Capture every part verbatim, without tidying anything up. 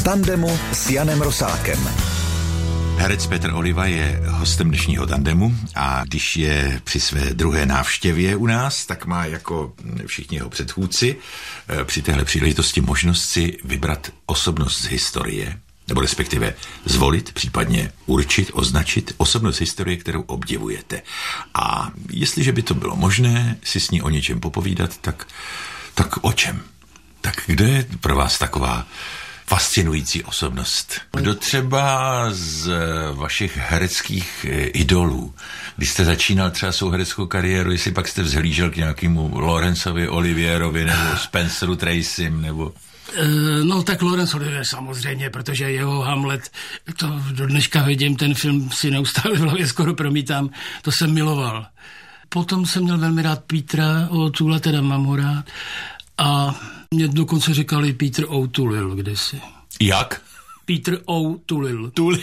V tandemu s Janem Rosákem. Herec Petr Oliva je hostem dnešního tandemu a když je při své druhé návštěvě u nás, tak má jako všichni jeho předchůdci při téhle příležitosti možnost si vybrat osobnost z historie, nebo respektive zvolit, případně určit, označit osobnost historie, kterou obdivujete. A jestliže by to bylo možné si s ní o něčem popovídat, tak, tak o čem? Tak kdo je pro vás taková fascinující osobnost? Kdo třeba z vašich hereckých idolů, když jste začínal třeba svou hereckou kariéru, jestli pak jste vzhlížel k nějakému Laurenceovi Olivierovi nebo Spenceru Tracym, nebo... No tak Laurence Olivier samozřejmě, protože jeho Hamlet, to do dneška vidím, ten film si neustále v hlavě skoro promítám, to jsem miloval. Potom jsem měl velmi rád Petra O'Toola, teda mám ho rád, a mě dokonce říkali Peter O'Toole kdysi. Jak? Peter O'Toole. Toole.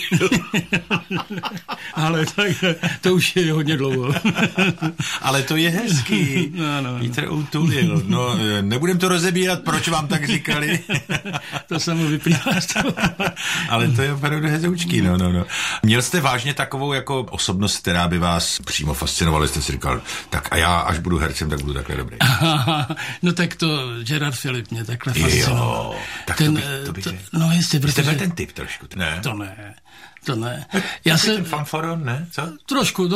Ale tak, to už je hodně dlouho. Ale to je hezký. No, no, no. Peter O'Toole. No, nebudem to rozebírat, proč vám tak říkali. To samo vyplývá z toho. Ale to je opravdu hezoučký, no, no, no. Měl jste vážně takovou jako osobnost, která by vás přímo fascinovala, jste si říkal, tak a já, až budu hercem, tak budu takhle dobrý. No tak to Gerard Philippe mě takhle fascinoval. Jo, tak ten, to bych, to bych to, no jistě, protože... Jste byl ten typ trošku, ne? To ne, to ne. Já Takový se... ten fanfaron, ne? Co? Trošku,